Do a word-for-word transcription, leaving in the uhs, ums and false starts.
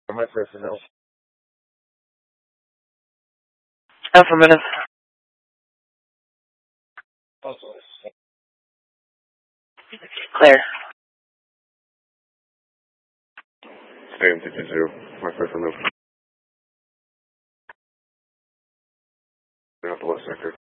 My personnel. Affirmative. Also. Clear. Stadium two two zero. My personnel. They're not the west sector.